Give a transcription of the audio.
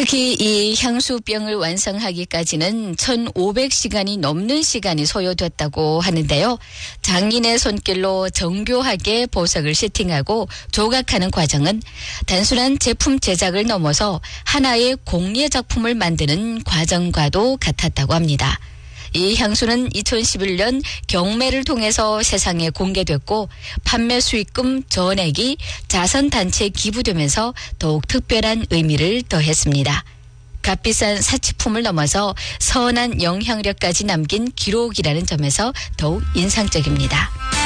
특히 이 향수병을 완성하기까지는 1,500시간이 넘는 시간이 소요됐다고 하는데요. 장인의 손길로 정교하게 보석을 세팅하고 조각하는 과정은 단순한 제품 제작을 넘어서 하나의 공예 작품을 만드는 과정과도 같았다고 합니다. 이 향수는 2011년 경매를 통해서 세상에 공개됐고 판매 수익금 전액이 자선단체에 기부되면서 더욱 특별한 의미를 더했습니다. 값비싼 사치품을 넘어서 선한 영향력까지 남긴 기록이라는 점에서 더욱 인상적입니다.